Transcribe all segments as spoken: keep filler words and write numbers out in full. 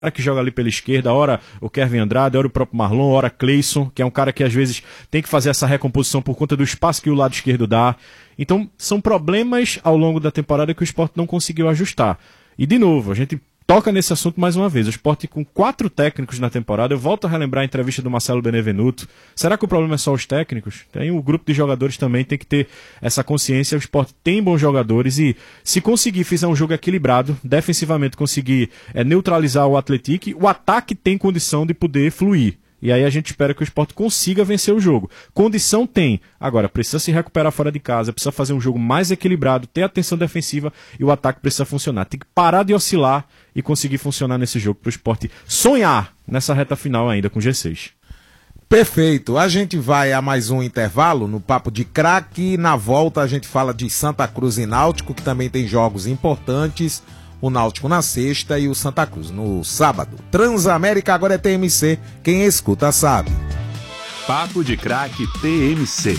cara que joga ali pela esquerda, ora o Kevin Andrade, ora o próprio Marlon, ora Cleison, que é um cara que às vezes tem que fazer essa recomposição por conta do espaço que o lado esquerdo dá. Então, são problemas ao longo da temporada que o Sport não conseguiu ajustar. E, de novo, a gente toca nesse assunto mais uma vez. O Sport com quatro técnicos na temporada. Eu volto a relembrar a entrevista do Marcelo Benevenuto. Será que o problema é só os técnicos? Tem o grupo de jogadores também, tem que ter essa consciência. O Sport tem bons jogadores e se conseguir fizer um jogo equilibrado, defensivamente conseguir é, neutralizar o Atlético, o ataque tem condição de poder fluir. E aí a gente espera que o Sport consiga vencer o jogo. Condição tem. Agora, precisa se recuperar fora de casa, precisa fazer um jogo mais equilibrado, ter atenção defensiva e o ataque precisa funcionar. Tem que parar de oscilar e conseguir funcionar nesse jogo para o Sport sonhar nessa reta final ainda com G seis. Perfeito. A gente vai a mais um intervalo no Papo de Craque. Na volta a gente fala de Santa Cruz e Náutico, que também tem jogos importantes. O Náutico na sexta e o Santa Cruz no sábado. Transamérica agora é T M C, quem escuta sabe. Papo de Craque T M C.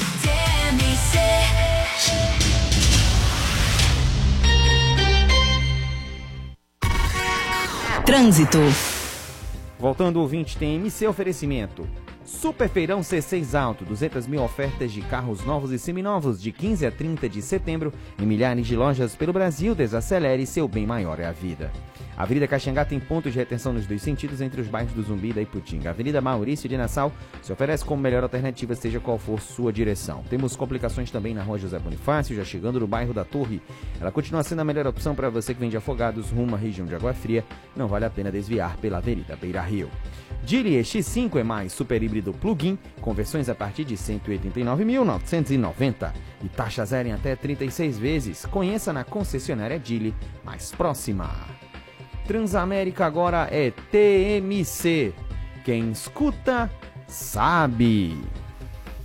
Trânsito. Voltando, ouvinte, tem M C oferecimento. Super Feirão C seis Alto, duzentas mil ofertas de carros novos e seminovos de quinze a trinta de setembro em milhares de lojas pelo Brasil. Desacelere, seu bem maior é a vida. A Avenida Caxangá tem pontos de retenção nos dois sentidos entre os bairros do Zumbi e da Iputinga. A Avenida Maurício de Nassau se oferece como melhor alternativa, seja qual for sua direção. Temos complicações também na Rua José Bonifácio, já chegando no bairro da Torre. Ela continua sendo a melhor opção para você que vem de Afogados rumo à região de Água Fria. Não vale a pena desviar pela Avenida Beira Rio. Geely X cinco é mais super híbrido plug-in, com versões a partir de cento e oitenta e nove mil novecentos e noventa e taxa zero em até trinta e seis vezes. Conheça na concessionária Geely mais próxima. Transamérica agora é T M C. Quem escuta, sabe.